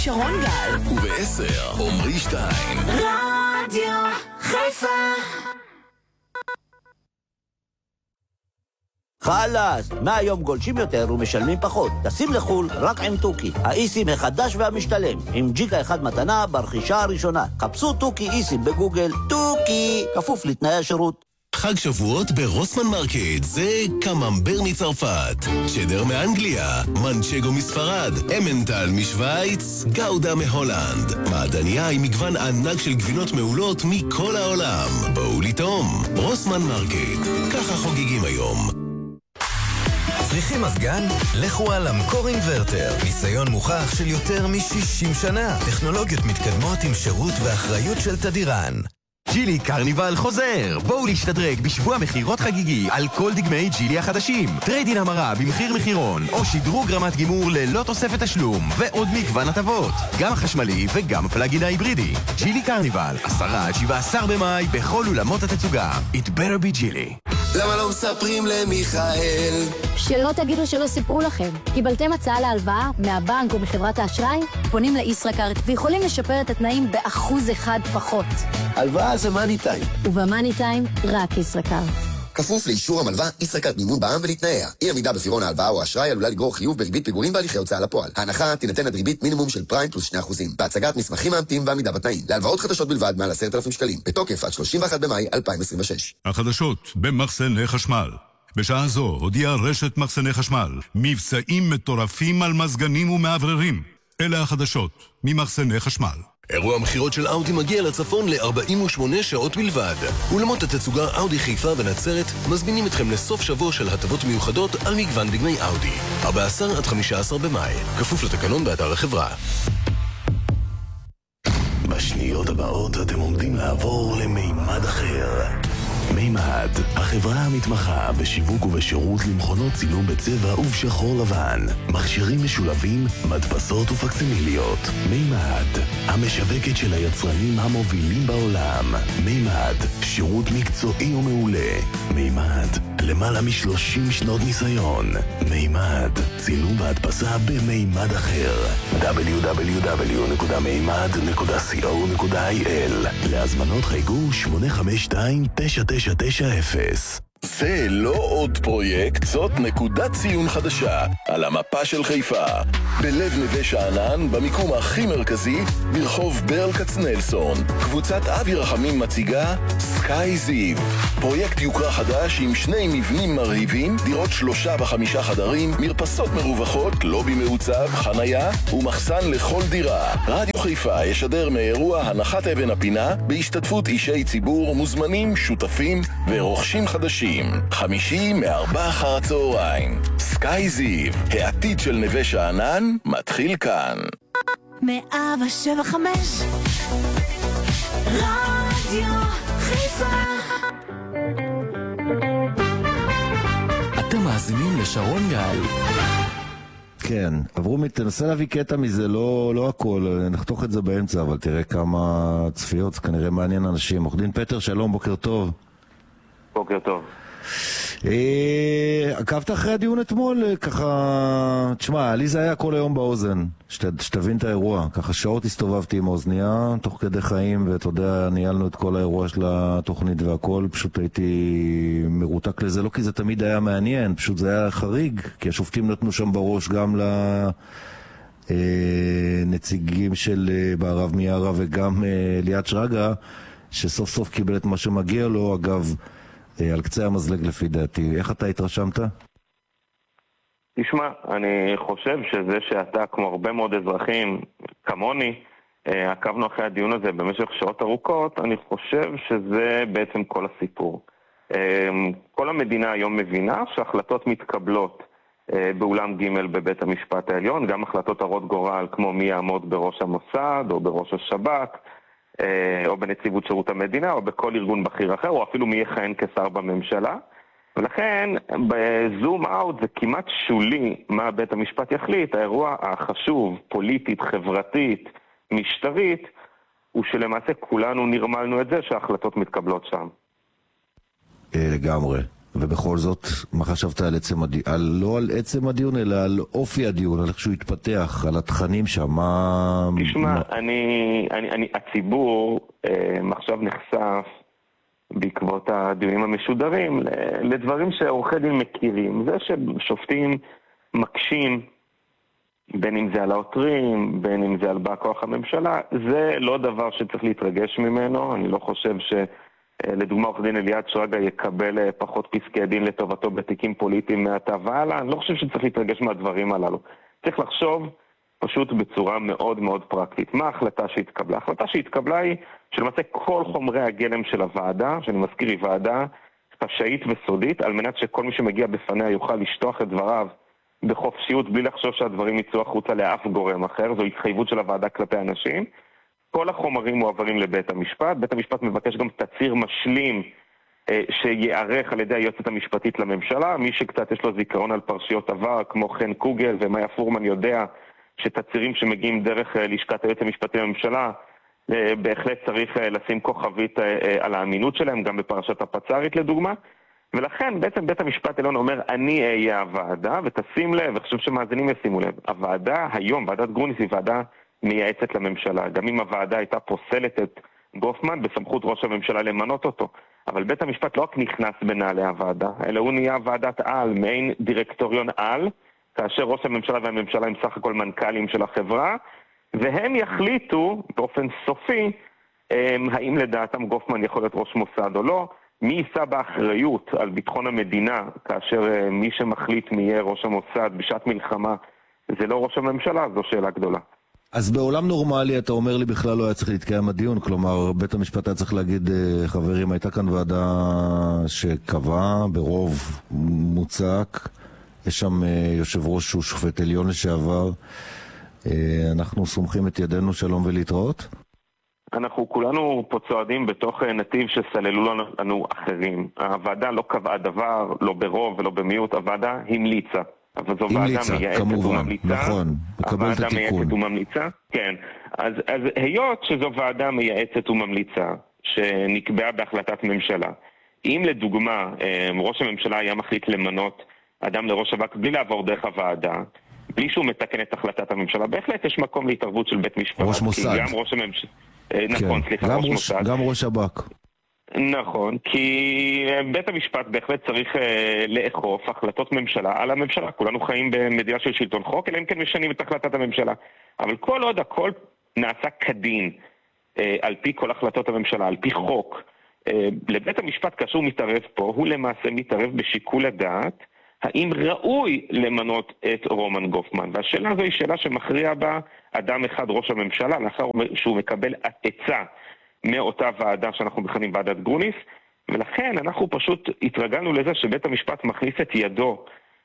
שרון גל וב-10 עומרי שטיין. רדיו חיפה. חלאס, מהיום גולשים יותר ומשלמים פחות. טסים לחול רק עם טוקי, האיסים החדש והמשתלם, עם ג'יגה אחד מתנה ברכישה הראשונה. חפשו טוקי איסים בגוגל. טוקי, כפוף לתנאי השירות. חג שבועות ברוסמן מרקט, זה קממבר מצרפת, צ'דר מאנגליה, מנצ'גו מספרד, אמנטל משוויץ, גאודה מהולנד. מעדניה עם מגוון ענק של גבינות מעולות מכל העולם. בואו לטעום. רוסמן מרקט, ככה חוגגים היום. צריכים מזגן? לכו על המקור אינברטר. ניסיון מוכח של יותר מ-60 שנה. טכנולוגיות מתקדמות עם שירות ואחריות של תדירן. ג'ילי קרניבל חוזר. בואו להשתדרג בשבוע מחירות חגיגי על כל דגמי ג'ילי החדשים. טריידין המרה במחיר מחירון, או שדרוג רמת גימור ללא תוספת תשלום, ועוד מגוון הטבות. גם החשמלי וגם הפלאגין ההיברידי. ג'ילי קרניבל, 10-17 במאי בכל אולמות התצוגה. It better be ג'ילי. למה לא מספרים למיכאל? שלא תגידו שלא סיפרו לכם. קיבלתם הצעה להלוואה מהבנק או מחברת האשראי? פונים לישראכרט ויכולים לשפר את התנאים ב1% פחות. הלוואה זה מאני טיים. ובמאני טיים רק ישראכרט. כפוף לאישור המלווה, ישראכרט מימון בע"מ ולתנאיה. אי עמידה בפירעון ההלוואה או האשראי עלולה לגרור חיוב בריבית פיגורים בהליכי הוצאה לפועל. ההנחה תינתן עד ריבית מינימום של פריים פלוס 2%. בהצגת מסמכים מאמתים ועמידה בתנאים. להלוואות חדשות בלבד מעל 10,000 שקלים. בתוקף עד 31 במאי 2026. החדשות במחסני חשמל. בשעה זו הודיעה רשת מחסני חשמל מבצעים מטורפים על מזגנים ומעבררים. אלה החדשות ממחסני חשמל. אירוע המחירות של אאודי מגיע לצפון ל-48 שעות בלבד. אולמות התצוגה אאודי חיפה ונצרת מזמינים אתכם לסוף שבוע של הטבות מיוחדות על מגוון דגמי אאודי. 14-15 במאי. כפוף לתקנון באתר החברה. בשניות הבאות אתם עומדים לעבור למימד אחר. מימד, החברה המתמחה בשיווק ובשירות למכונות צילום בצבע ובשחור לבן, מכשירים משולבים, מדפסות ופקסימיליות. מימד, המשווקת של היצרנים המובילים בעולם. מימד, שירות מקצועי ומעולה. מימד, למעלה מ30 שנות ניסיון. מימד, צילום והדפסה במימד אחר. www.מימד.co.il. להזמנות חייגו 852-9990. זה לא עוד פרויקט, זאת נקודת ציון חדשה על המפה של חיפה. בלב נווה שאנן, במיקום הכי מרכזי, ברחוב ברל כצנלסון. קבוצת אבי רחמים מציגה סקאי זיו. פרויקט יוקרה חדש עם 2 מבנים מרהיבים, דירות 3 ו5 חדרים, מרפסות מרווחות, לובי מעוצב, חנייה ומחסן לכל דירה. רדיו חיפה ישדר מאירוע הנחת אבן הפינה בהשתתפות אישי ציבור, מוזמנים, שותפים ורוכשים חדשים. חמישי מ16:00. סקאי זיו, העתיד של נווה שאנן, מתחיל כאן. 107.5 רדיו חיפה. אתם מאזינים לשרון גל. כן, תנסה להביא קטע מזה, לא הכל, נחתוך את זה באמצע, אבל תראה כמה צפיות, זה כנראה מעניין אנשים. עורך דין פטר, שלום, בוקר טוב. בוקר טוב. עקבת אחרי הדיון אתמול, ככה, תשמע, לי זה היה כל היום באוזן, שתבין את האירוע, ככה שעות הסתובבתי עם האוזנייה, תוך כדי חיים, ואתה יודע, ניהלנו את כל האירוע של התוכנית והכל, פשוט הייתי מרותק לזה, לא כי זה תמיד היה מעניין, פשוט זה היה חריג, כי השופטים נתנו שם בראש גם לנציגים של בערב מיארה וגם ליאת שרגא, שסוף סוף קיבל את מה שמגיע לו, אגב, על קצה המזלג לפי דעתי. איך אתה התרשמת? תשמע, אני חושב שזה שאתה, כמו הרבה מאוד אזרחים כמוני, עקבנו אחרי הדיון הזה במשך שעות ארוכות, אני חושב שזה בעצם כל הסיפור. כל המדינה היום מבינה שהחלטות מתקבלות באולם ג' בבית המשפט העליון, גם החלטות הרות גורל כמו מי יעמוד בראש המוסד או בראש השב"כ, או בנציבות שירות המדינה, או בכל ארגון בכיר אחר, או אפילו מי יכהן כשר בממשלה. ולכן, בזום אאוט זה כמעט שולי מה בית המשפט יחליט. האירוע החשוב, פוליטית, חברתית, משטרית, הוא שלמעשה כולנו נרמלנו את זה שההחלטות מתקבלות שם. לגמרי. ובכל זאת, מה חשבת על עצם הדיון? לא על עצם הדיון, אלא על אופי הדיון, על איך שהוא התפתח, על התכנים שם, מה... תשמע, הציבור עכשיו נחשף בעקבות הדיונים המשודרים לדברים שעורכי דין מכירים. זה ששופטים מקשים, בין אם זה על העותרים, בין אם זה על בא כוח הממשלה, זה לא דבר שצריך להתרגש ממנו. אני לא חושב לדוגמה עורך דין אליעד שרגא יקבל פחות פסקי דין לטובתו בתיקים פוליטיים מעתה והלאה. אני לא חושב שצריך להתרגש מהדברים הללו. צריך לחשוב פשוט בצורה מאוד מאוד פרקטית. מה ההחלטה שהתקבלה? ההחלטה שהתקבלה היא שלמעשה כל חומרי הגלם של הוועדה, שאני מזכיר היא ועדה חשאית וסודית, על מנת שכל מי שמגיע בפניה יוכל לשטוח את דבריו בחופשיות בלי לחשוב שהדברים יצאו החוצה לאף גורם אחר. זו התחייבות של הוועדה כלפי אנשים. כל החומרים מועברים לבית המשפט. בית המשפט מבקש גם תצהיר משלים שיערך על ידי היועצת המשפטית לממשלה. מי שקצת יש לו זיכרון על פרשיות עבר, כמו חן קוגל ומאיה פורמן, יודע שתצהירים שמגיעים דרך לשכת היועץ המשפטי לממשלה, בהחלט צריך לשים כוכבית על האמינות שלהם, גם בפרשת הפצ"רית לדוגמה. ולכן בעצם בית המשפט העליון אומר, אני אהיה הוועדה, ותשים לב, וחשוב שמאזינים ישימו לב, הוועדה היום, ועדת גרוניס, היא ועדה מייעצת לממשלה. גם אם הוועדה הייתה פוסלת את גופמן, בסמכות ראש הממשלה למנות אותו. אבל בית המשפט לא רק נכנס בנעלי הוועדה, אלא הוא נהיה ועדת על, מעין דירקטוריון על, כאשר ראש הממשלה והממשלה הם סך הכל מנכ"לים של החברה, והם יחליטו באופן סופי, האם לדעתם גופמן יכול להיות ראש מוסד או לא, מי יישא באחריות על ביטחון המדינה, כאשר מי שמחליט מי יהיה ראש המוסד בשעת מלחמה, זה לא ראש הממשלה, זו שאלה גדולה. אז בעולם נורמלי אתה אומר לי בכלל לא היה צריך להתקיים הדיון, כלומר בית המשפט היה צריך להגיד, חברים, הייתה כאן ועדה שקבעה ברוב מוצק, יש שם יושב ראש שהוא שופט עליון לשעבר, אנחנו סומכים את ידינו, שלום ולהתראות? אנחנו כולנו פה צועדים בתוך נתיב שסללו לנו אחרים. הוועדה לא קבעה דבר, לא ברוב ולא במיעוט, הוועדה המליצה. אבל זו ועדה מייעצת וממליצה. נכון, מקבל את התיקון. הוועדה מייעצת וממליצה, כן. אז היות שזו ועדה מייעצת וממליצה, שנקבעה בהחלטת ממשלה, אם לדוגמה ראש הממשלה היה מחליט למנות אדם לראש שב"כ בלי לעבור דרך הוועדה, בלי שהוא מתקן את החלטת הממשלה, בהחלט יש מקום להתערבות של בית משפט. ראש מוסד. גם ראש הממשלה... נכון, סליחה, ראש מוסד. גם ראש שב"כ. נכון, כי בית המשפט בהחלט צריך לאכוף החלטות ממשלה על הממשלה. כולנו חיים במדינה של שלטון חוק, אלא אם כן משנים את החלטת הממשלה. אבל כל עוד הכל נעשה כדין, על פי כל החלטות הממשלה, על פי חוק, לבית המשפט כאשר הוא מתערב פה, הוא למעשה מתערב בשיקול הדעת, האם ראוי למנות את רומן גופמן. והשאלה הזו היא שאלה שמכריע בה אדם אחד, ראש הממשלה, לאחר שהוא מקבל עצה מאותה ועדה שאנחנו מכנים ועדת גרוניס, ולכן אנחנו פשוט התרגלנו לזה שבית המשפט מכניס את ידו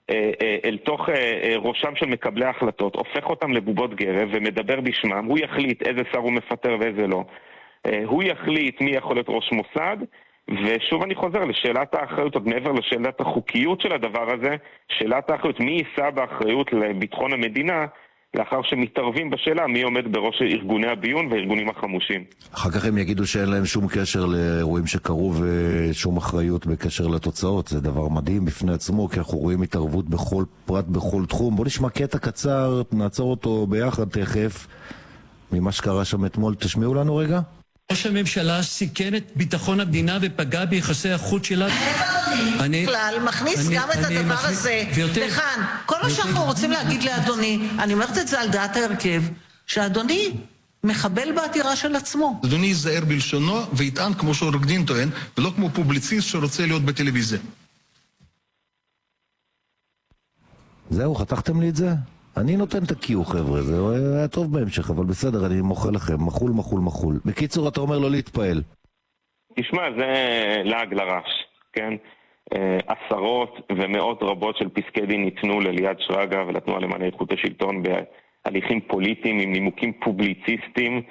אל תוך ראשם של מקבלי ההחלטות, הופך אותם לבובות גרב ומדבר בשמם, הוא יחליט איזה שר הוא מפטר ואיזה לא, הוא יחליט מי יכול להיות ראש מוסד, ושוב אני חוזר לשאלת האחריות, עוד מעבר לשאלת החוקיות של הדבר הזה, שאלת האחריות, מי יישא באחריות לביטחון המדינה, לאחר שמתערבים בשאלה מי עומד בראש ארגוני הביון והארגונים החמושים. אחר כך הם יגידו שאין להם שום קשר לאירועים שקרו ושום אחריות בקשר לתוצאות. זה דבר מדהים בפני עצמו, כי אנחנו רואים התערבות בכל פרט, בכל תחום. בוא נשמע קטע קצר, נעצור אותו ביחד תכף, ממה שקרה שם אתמול. תשמעו לנו רגע. ראש הממשלה סיכן את ביטחון המדינה ופגע ביחסי החוץ שלה. אני בכלל מכניס גם את הדבר הזה לכאן. כל מה שאנחנו רוצים להגיד לאדוני, אני אומרת את זה על דעת ההרכב, שאדוני מחבל בעתירה של עצמו. אדוני ייזהר בלשונו ויטען כמו שעורך דין טוען, ולא כמו פובליציסט שרוצה להיות בטלוויזיה. זהו, חתכתם לי את זה? אני נותן את הקיו, חבר'ה, זה היה טוב בהמשך, אבל בסדר, אני מוחה לכם, מחול, מחול, מחול. בקיצור, אתה אומר לא להתפעל. תשמע, זה לעג לרש, כן? עשרות ומאות רבות של פסקי דין ניתנו לאליעד שרגא ולתנועה למען איכות השלטון בהליכים פוליטיים עם נימוקים פובליציסטיים,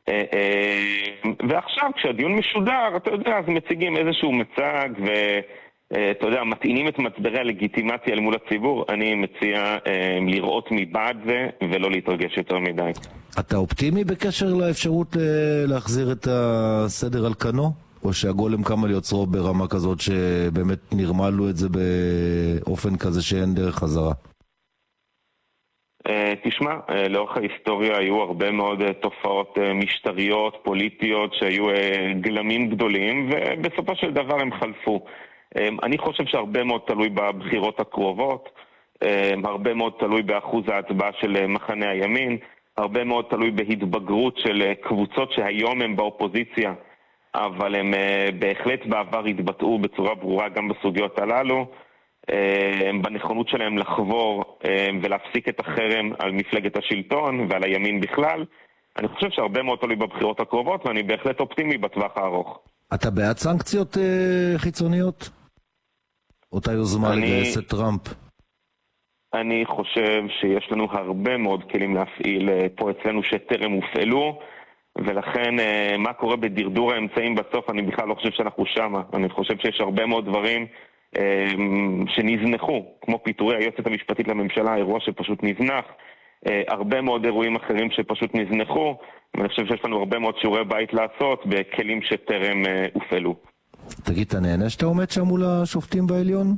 ועכשיו כשהדיון משודר, אתה יודע, אז מציגים איזשהו מצג אתה יודע, מטעינים את מצברי הלגיטימציה אל מול הציבור. אני מציע לראות מבעד זה ולא להתרגש יותר מדי. אתה אופטימי בקשר לאפשרות להחזיר את הסדר על כנו? או שהגולם קם על יוצרו ברמה כזאת שבאמת נרמלו את זה באופן כזה שאין דרך חזרה? תשמע, לאורך ההיסטוריה היו הרבה מאוד תופעות משטריות, פוליטיות, שהיו גלמים גדולים, ובסופו של דבר הם חלפו. אני חושב שהרבה מאוד תלוי בבחירות הקרובות, הרבה מאוד תלוי באחוז ההצבעה של מחנה הימין, הרבה מאוד תלוי בהתבגרות של קבוצות שהיום הם באופוזיציה, אבל הם בהחלט בעבר התבטאו בצורה ברורה גם בסוגיות הללו, בנכונות שלהם לחבור ולהפסיק את החרם על מפלגת השלטון ועל הימין בכלל. אני חושב שהרבה מאוד תלוי בבחירות הקרובות, ואני בהחלט אופטימי בטווח הארוך. אתה בעד סנקציות חיצוניות? אותה יוזמה לגייס את טראמפ? אני חושב שיש לנו הרבה מאוד כלים להפעיל פה אצלנו שטרם הופעלו, ולכן מה קורה בדרדור האמצעים בסוף, אני בכלל לא חושב שאנחנו שמה. אני חושב שיש הרבה מאוד דברים שנזנחו, כמו פיטורי היועצת המשפטית לממשלה, אירוע שפשוט נזנח, הרבה מאוד אירועים אחרים שפשוט נזנחו, ואני חושב שיש לנו הרבה מאוד שיעורי בית לעשות בכלים שטרם הופעלו. תגיד, אתה נהנה שאתה עומד שם מול השופטים בעליון?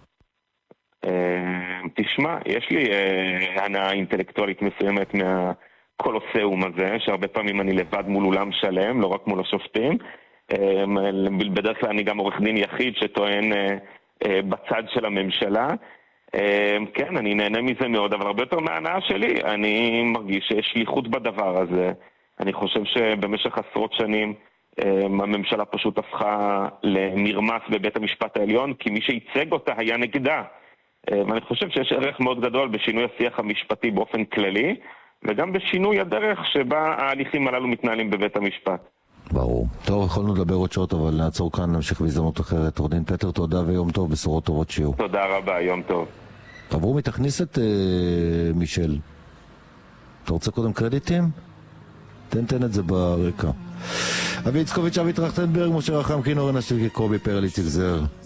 תשמע, יש לי הנאה אינטלקטואלית מסוימת מהקולוסיאום הזה, שהרבה פעמים אני לבד מול אולם שלם, לא רק מול השופטים. בדרך כלל אני גם עורך דין יחיד שטוען בצד של הממשלה. כן, אני נהנה מזה מאוד, אבל הרבה יותר מההנאה שלי. אני מרגיש שיש שליחות בדבר הזה. אני חושב שבמשך עשרות שנים הממשלה פשוט הפכה למרמס בבית המשפט העליון, כי מי שייצג אותה היה נגדה. ואני חושב שיש ערך מאוד גדול בשינוי השיח המשפטי באופן כללי, וגם בשינוי הדרך שבה ההליכים הללו מתנהלים בבית המשפט. ברור. טוב, יכולנו לדבר עוד שעות, אבל נעצור כאן, נמשיך בהזדמנות אחרת. עורך דין פטר, תודה ויום טוב, בשורות טובות שיהיו. תודה רבה, יום טוב. עברו, תכניס את מישל. אתה רוצה קודם קרדיטים? תן את זה ברקע. אבי יצקוביץ', אבי טרכטנברג, משה רחם, כינור נשתיקי, קובי פרל, איציק זר.